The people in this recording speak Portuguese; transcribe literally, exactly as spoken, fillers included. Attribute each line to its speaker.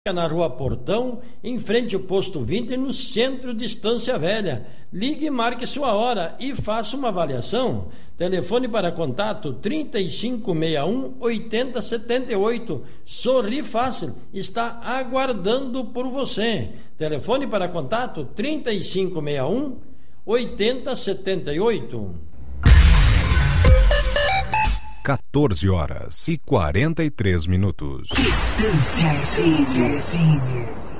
Speaker 1: Na Rua Portão, em frente ao Posto vinte, no centro de Estância Velha. Ligue e marque sua hora e faça uma avaliação. Telefone para contato trinta e cinco sessenta e um, oitenta setenta e oito. Sorri Fácil está aguardando por você. Telefone para contato trinta e cinco sessenta e um, oitenta setenta e oito.
Speaker 2: quatorze horas e quarenta e três minutos.
Speaker 3: Distância F M.